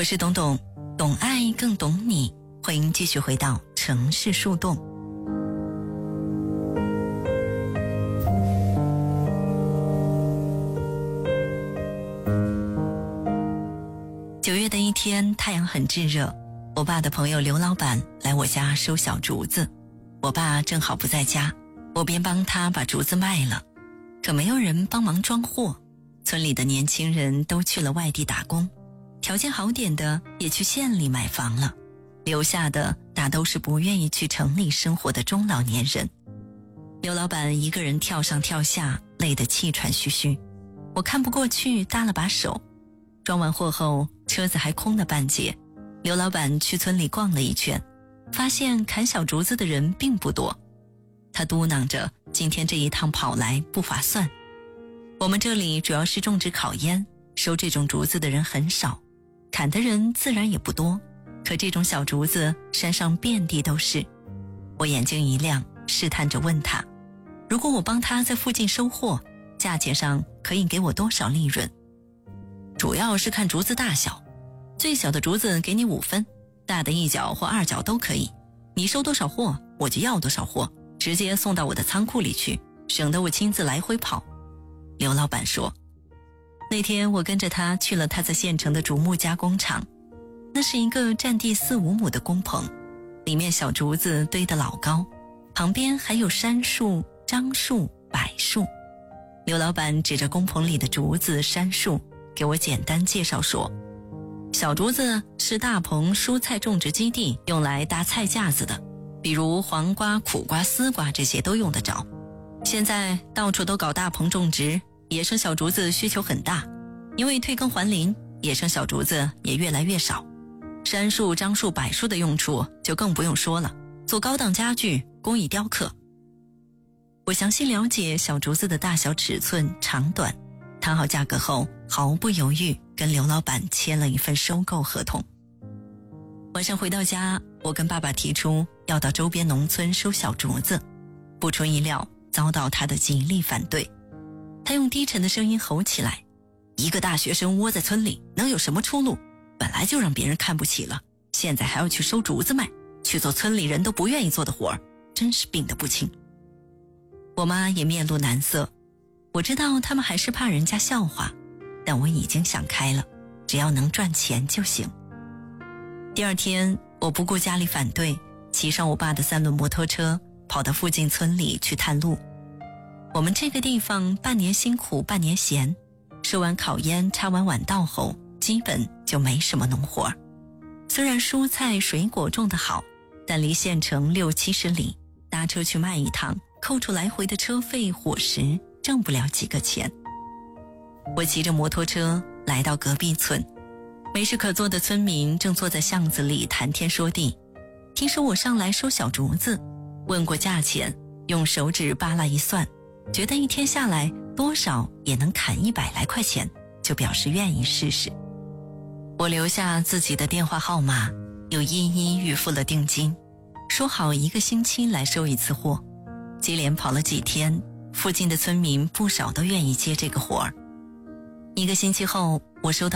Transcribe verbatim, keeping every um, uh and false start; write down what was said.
我是董董，懂爱更懂你，欢迎继续回到城市树洞。九月的一天，太阳很炙热，我爸的朋友刘老板来我家收小竹子，我爸正好不在家，我便帮他把竹子卖了。可没有人帮忙装货，村里的年轻人都去了外地打工，条件好点的也去县里买房了，留下的大都是不愿意去城里生活的中老年人。刘老板一个人跳上跳下，累得气喘吁吁，我看不过去，搭了把手。装完货后，车子还空了半截，刘老板去村里逛了一圈，发现砍小竹子的人并不多。他嘟囔着，今天这一趟跑来不划算。我们这里主要是种植烤烟，收这种竹子的人很少，砍的人自然也不多，可这种小竹子山上遍地都是。我眼睛一亮，试探着问他，如果我帮他在附近收货，价钱上可以给我多少利润？主要是看竹子大小，最小的竹子给你五分，大的一角或二角都可以，你收多少货我就要多少货，直接送到我的仓库里去，省得我亲自来回跑。刘老板说，那天我跟着他去了他在县城的竹木加工厂，那是一个占地四五亩的工棚，里面小竹子堆得老高，旁边还有杉树、樟树、柏树。刘老板指着工棚里的竹子、杉树给我简单介绍说，小竹子是大棚蔬菜种植基地用来搭菜架子的，比如黄瓜、苦瓜、丝瓜这些都用得着。现在到处都搞大棚种植，野生小竹子需求很大，因为退耕还林，野生小竹子也越来越少。杉树、樟树、柏树的用处就更不用说了，做高档家具、工艺雕刻。我详细了解小竹子的大小、尺寸、长短，谈好价格后，毫不犹豫跟刘老板签了一份收购合同。晚上回到家，我跟爸爸提出要到周边农村收小竹子，不出意料遭到他的极力反对。他用低沉的声音吼起来，一个大学生窝在村里能有什么出路？本来就让别人看不起了，现在还要去收竹子卖，去做村里人都不愿意做的活儿，真是病得不轻。我妈也面露难色，我知道他们还是怕人家笑话，但我已经想开了，只要能赚钱就行。第二天，我不顾家里反对，骑上我爸的三轮摩托车，跑到附近村里去探路。我们这个地方半年辛苦半年闲，收完烤烟插完晚稻后，基本就没什么农活。虽然蔬菜水果种得好，但离县城六七十里，搭车去卖一趟，扣除来回的车费伙食，挣不了几个钱。我骑着摩托车来到隔壁村，没事可做的村民正坐在巷子里谈天说地。听说我上来收小竹子，问过价钱，用手指扒拉一算，觉得一天下来多少也能砍一百来块钱，就表示愿意试试。我留下自己的电话号码，又一一预付了定金，说好一个星期来收一次货。接连跑了几天，附近的村民不少都愿意接这个活儿。一个星期后，我收到